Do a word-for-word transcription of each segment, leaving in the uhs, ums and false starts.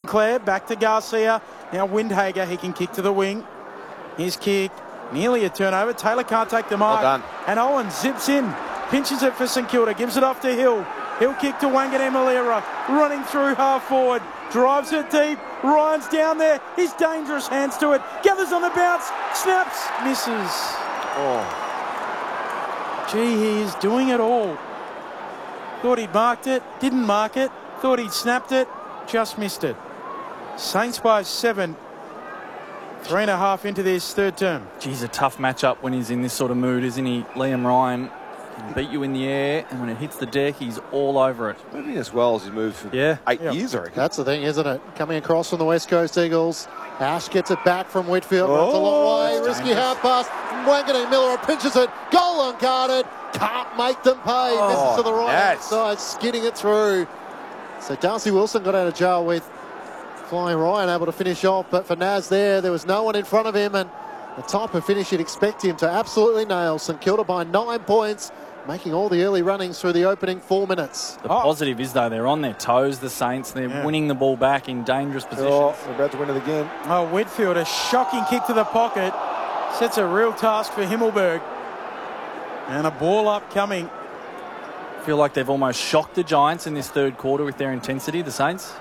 Sinclair back to Garcia. Now Windhager, he can kick to the wing. His kick, nearly a turnover. Taylor can't take the mark. Well done. And Owen zips in, pinches it for St Kilda, gives it off to Hill. Hill kick to Wangan Malira, running through half forward, drives it deep. Ryan's down there, he's dangerous, hands to it, gathers on the bounce, snaps, misses. Oh. Gee, he is doing it all. Thought he'd marked it, didn't mark it. Thought he'd snapped it, just missed it. Saints by seven. Three and a half into this third term. Geez, a tough matchup when he's in this sort of mood, isn't he? Liam Ryan can beat you in the air, and when it hits the deck, he's all over it. Moving as well as he moved for yeah. eight yeah. years, I reckon. That's the thing, isn't it? Coming across from the West Coast Eagles. Ash gets it back from Whitfield. Oh, runs a long way. that's Risky dangerous. half pass. Wangan Miller pinches it. Goal unguarded. Can't make them pay. Oh, Misses to the right hand yes. side, skidding it through. So Darcy Wilson got out of jail with Flying Ryan, able to finish off. But for Naz there, there was no one in front of him. And the type of finish you'd expect him to absolutely nail. St Kilda by nine points, making all the early runnings through the opening four minutes. The Oh. positive is, though, they're on their toes, the Saints. They're Yeah. winning the ball back in dangerous positions. Oh, they're about to win it again. Oh, Whitfield, a shocking kick to the pocket. Sets a real task for Himmelberg. And a ball up coming. I feel like they've almost shocked the Giants in this third quarter with their intensity, the Saints.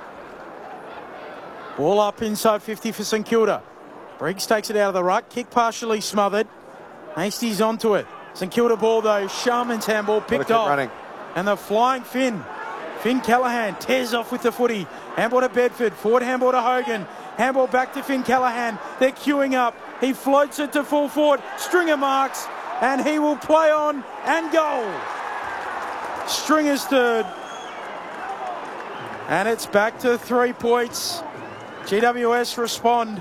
Ball up inside fifty for St Kilda. Briggs takes it out of the ruck. Kick partially smothered. Hastie's onto it. St Kilda ball though. Sharman's handball picked keep off. running. And the flying Finn. Finn Callahan tears off with the footy. Handball to Bedford. Forward handball to Hogan. Handball back to Finn Callahan. They're queuing up. He floats it to full forward. Stringer marks. And he will play on and goal. Stringer's third. And it's back to three points. G W S respond.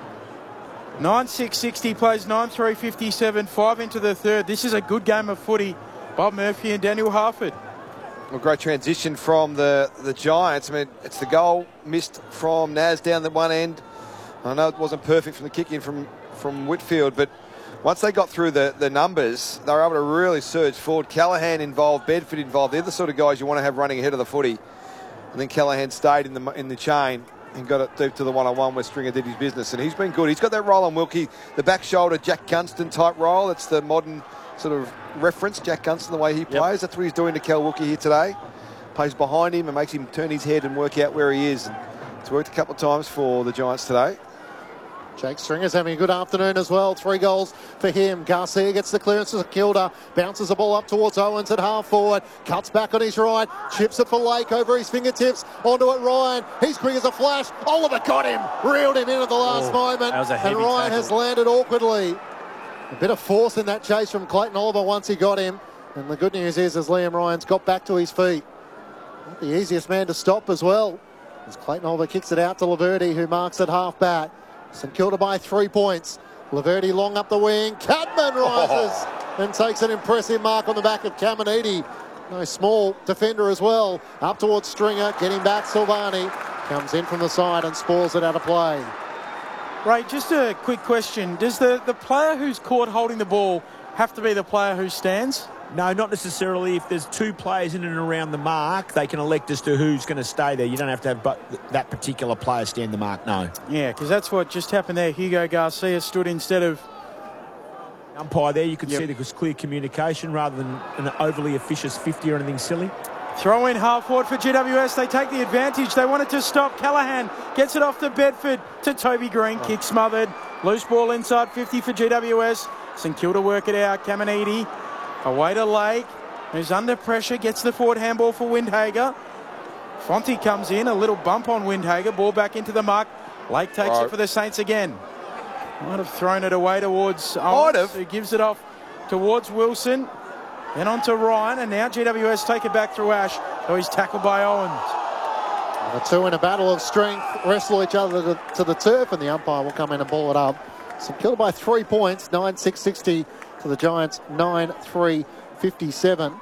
nine six sixty plays nine three fifty-seven. Five into the third. This is a good game of footy. Bob Murphy and Daniel Harford. A great transition from the, the Giants. I mean, it's the goal missed from Naz down the one end. I know it wasn't perfect from the kick in from, from Whitfield, but once they got through the, the numbers, they were able to really surge forward. Callahan involved, Bedford involved. They're the sort of guys you want to have running ahead of the footy. And then Callahan stayed in the in the chain and got it deep to the one-on-one where Stringer did his business. And he's been good. He's got that roll on Wilkie, the back shoulder, Jack Gunston type roll. It's the modern sort of reference, Jack Gunston, the way he plays. Yep. That's what he's doing to Cal Wilkie here today. Plays behind him and makes him turn his head and work out where he is. It's worked a couple of times for the Giants today. Jake Stringer's having a good afternoon as well. Three goals for him. Garcia gets the clearance to Kilda. Bounces the ball up towards Owens at half forward. Cuts back on his right. Chips it for Lake over his fingertips. Onto it Ryan. He's quick as a flash. Oliver got him. Reeled him in at the last oh, moment. That was a and heavy Ryan tackle. has landed awkwardly. A bit of force in that chase from Clayton Oliver once he got him. And the good news is as Liam Ryan's got back to his feet. Not the easiest man to stop as well. As Clayton Oliver kicks it out to Laverty, who marks at half back. St Kilda by three points. Laverty long up the wing. Cadman rises oh. and takes an impressive mark on the back of Caminiti. No small defender as well. Up towards Stringer. Getting back Silvani. Comes in from the side and spoils it out of play. Ray, just a quick question. Does the, the player who's caught holding the ball have to be the player who stands? No, not necessarily. If there's two players in and around the mark, they can elect as to who's going to stay there. You don't have to have but that particular player stand the mark, no. Yeah, because that's what just happened there. Hugo Garcia stood instead of... Umpire there, you could yep. see there was clear communication rather than an overly officious fifty or anything silly. Throw in half forward for G W S. They take the advantage. They wanted to stop. Callahan gets it off to Bedford to Toby Green. Oh. Kick smothered. Loose ball inside fifty for G W S. St Kilda work it out. Caminiti away to Lake, who's under pressure. Gets the forward handball for Windhager. Fonte comes in. A little bump on Windhager. Ball back into the mark. Lake takes right. it for the Saints again. Might have thrown it away towards Owens, who gives it off towards Wilson. Then on to Ryan, and now G W S take it back through Ash, so he's tackled by Owens. The two in a battle of strength wrestle each other to, to the turf, and the umpire will come in and ball it up. St Kilda by three points, nine six sixty to the Giants, nine three fifty-seven.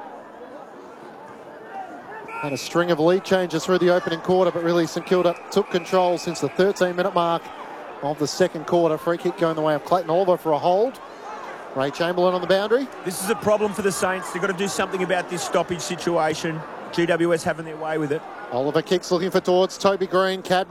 Had a string of lead changes through the opening quarter, but really St Kilda took control since the thirteen minute mark of the second quarter. Free kick going the way of Clayton Oliver for a hold. Ray Chamberlain on the boundary. This is a problem for the Saints. They've got to do something about this stoppage situation. G W S having their way with it. Oliver kicks looking for towards Toby Green. Cadman